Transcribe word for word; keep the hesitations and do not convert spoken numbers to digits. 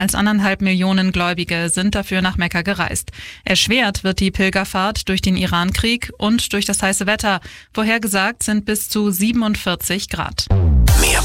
als anderthalb Millionen Gläubige sind dafür nach Mekka gereist. Erschwert wird die Pilgerfahrt durch den Irankrieg und durch das heiße Wetter. Vorhergesagt sind bis zu siebenundvierzig Grad.